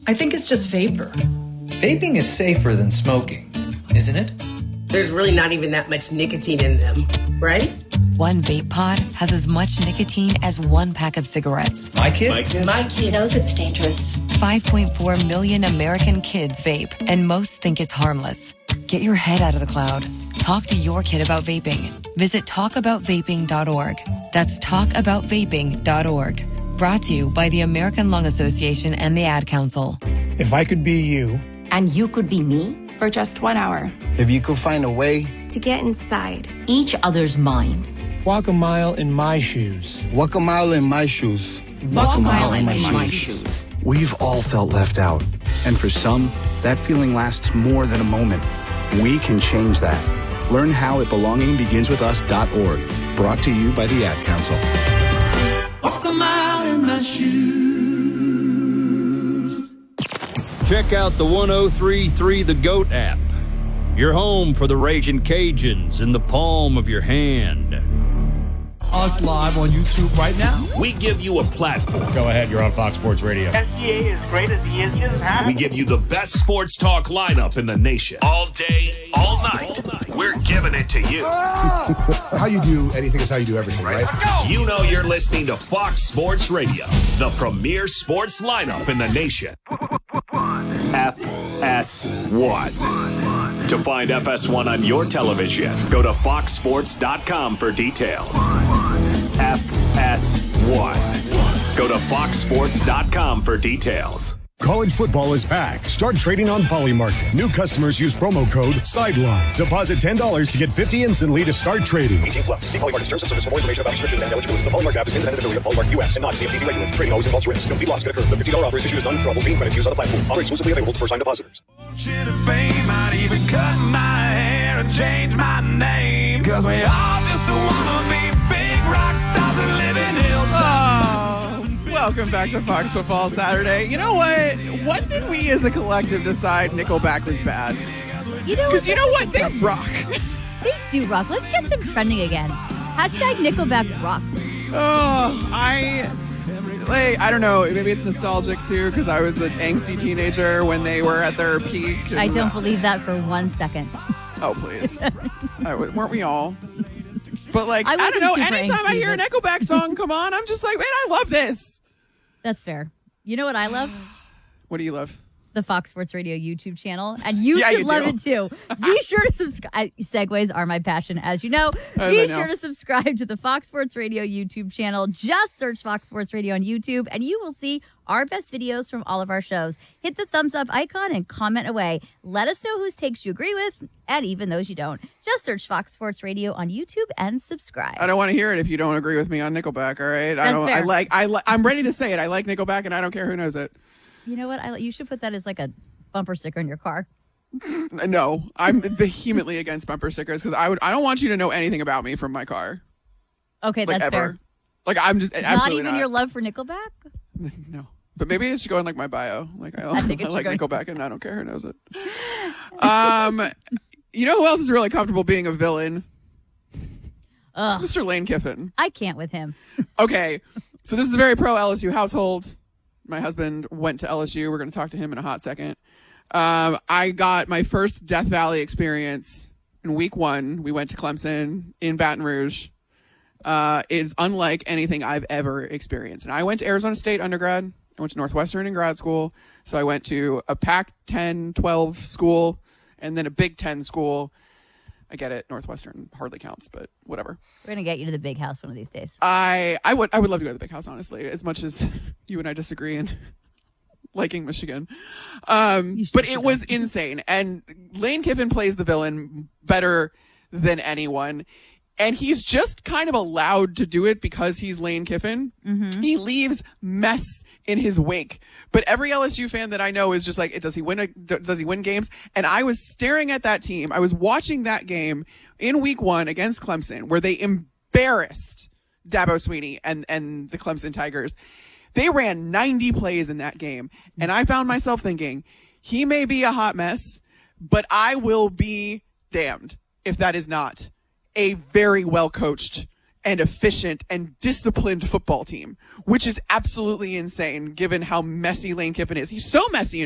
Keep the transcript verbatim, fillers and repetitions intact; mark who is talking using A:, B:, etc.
A: I think it's just vapor.
B: Vaping is safer than smoking, isn't it?
C: There's really not even that much nicotine in them, right?
D: One vape pod has as much nicotine as one pack of cigarettes.
B: My kid?
C: My kid, My kid knows it's dangerous.
D: five point four million American kids vape, and most think it's harmless. Get your head out of the cloud. Talk to your kid about vaping. Visit talk about vaping dot org. That's talk about vaping dot org. Brought to you by the American Lung Association and the Ad Council.
E: If I could be you.
F: And you could be me?
G: For just one hour.
H: If you could find a way
F: to get inside each other's mind.
E: Walk a mile in my shoes.
H: Walk a mile in my shoes.
F: Walk, Walk a mile, mile in, my, in my shoes. shoes.
I: We've all felt left out. And for some, that feeling lasts more than a moment. We can change that. Learn how at belonging begins with us dot org. Brought to you by the Ad Council.
J: Walk a mile in my shoes.
K: Check out the one oh three point three The GOAT app. Your home for the Ragin' Cajuns in the palm of your hand.
L: Us live on YouTube right now.
M: We give you a platform.
N: Go ahead, you're on Fox Sports Radio.
O: S G A is great as he is just huh?
M: We give you the best sports talk lineup in the nation. All day, all night. All night. We're giving it to you.
P: How you do anything is how you do everything, right?
M: Let's go. You know you're listening to Fox Sports Radio, the premier sports lineup in the nation.
Q: F S one. To find F S one on your television, go to fox sports dot com for details. F S one. Go to fox sports dot com for details.
R: College football is back. Start trading on Polymarket. New customers use promo code SIDELINE. Deposit ten dollars to get fifty dollars instantly to start trading.
S: eighteen plus. See Polymarket terms and service for more information about restrictions and eligibility. The Polymarket app is independent affiliate of Polymarket U S and not C F T C regulated. Trading always involves risk. Complete loss could occur. The fifty dollars offer is issued as non-withdrawable fee credit used on the platform. Offer exclusively available to first-time depositors.
J: Might even cut my hair and change my name. Cause we all just wanna be big rock stars and live in Hilltop.
T: Welcome back to Fox Football Saturday. You know what? When did we as a collective decide Nickelback was bad?
U: You know,
T: because you know what? They rock.
U: They do rock. Let's get them trending again. Hashtag Nickelback rocks.
T: Oh, I like. I don't know. Maybe it's nostalgic too because I was the angsty teenager when they were at their peak. And,
U: I don't believe that for one second.
T: Oh please, I, weren't we all? But like, I,
U: I
T: don't know. Anytime I hear a Nickelback song come on, I'm just like, man, I love this.
U: That's fair. You know what I love?
T: What do you love?
U: The Fox Sports Radio YouTube channel. And you
T: yeah,
U: should
T: you
U: love
T: do.
U: it too. Be sure to subscribe. Segues are my passion, as you know.
T: As
U: Be
T: I know.
U: sure to subscribe to the Fox Sports Radio YouTube channel. Just search Fox Sports Radio on YouTube, and you will see our best videos from all of our shows. Hit the thumbs up icon and comment away. Let us know whose takes you agree with, and even those you don't. Just search Fox Sports Radio on YouTube and subscribe.
T: I don't want to hear it if you don't agree with me on Nickelback. All right,
U: That's
T: I don't.
U: fair.
T: I like. I li- I'm ready to say it. I like Nickelback, and I don't care who knows it.
U: You know what? I, you should put that as like a bumper sticker in your car.
T: No, I'm vehemently against bumper stickers because I would. I don't want you to know anything about me from my car.
U: Okay,
T: like,
U: that's
T: ever.
U: fair.
T: Like I'm just
U: not
T: absolutely
U: even
T: not.
U: your love for Nickelback.
T: No, but maybe it should go in like my bio. Like I,
U: I, think it
T: I like
U: go
T: Nickelback, and I don't care who knows it. Um, you know who else is really comfortable being a villain?
U: Ugh.
T: It's Mister Lane Kiffin.
U: I can't with him.
T: Okay, so this is a very pro L S U household. My husband went to L S U. We're going to talk to him in a hot second. Um, I got my first Death Valley experience in week one. We went to Clemson in Baton Rouge. Uh, it's unlike anything I've ever experienced. And I went to Arizona State undergrad. I went to Northwestern in grad school. So I went to a Pac ten, twelve school and then a Big Ten school. I get it. Northwestern hardly counts, but whatever.
U: We're going to get you to the big house one of these days.
T: I, I would I would love to go to the big house, honestly, as much as you and I disagree in liking Michigan. Um, but it was insane. And Lane Kiffin plays the villain better than anyone. And he's just kind of allowed to do it because he's Lane Kiffin.
U: Mm-hmm.
T: He leaves mess in his wake. But every L S U fan that I know is just like, does he win a, does he win games? And I was staring at that team. I was watching that game in week one against Clemson where they embarrassed Dabo Swinney and, and the Clemson Tigers. They ran ninety plays in that game. And I found myself thinking, he may be a hot mess, but I will be damned if that is not a very well-coached and efficient and disciplined football team, which is absolutely insane given how messy Lane Kiffin is. He's so messy